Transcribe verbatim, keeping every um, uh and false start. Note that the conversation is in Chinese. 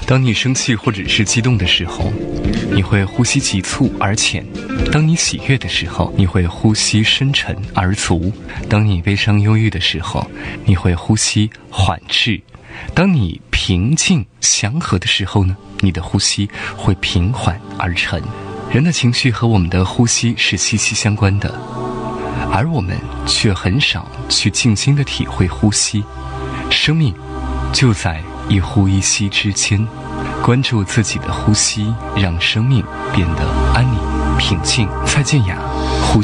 当你生气或者是激动的时候，你会呼吸急促而浅；当你喜悦的时候，你会呼吸深沉而足；当你悲伤忧郁的时候，你会呼吸缓滞；当你平静祥和的时候呢，你的呼吸会平缓而沉。人的情绪和我们的呼吸是息息相关的，而我们却很少去静心地体会呼吸。生命就在一呼一吸之间，关注自己的呼吸，让生命变得安宁平静。蔡健雅，呼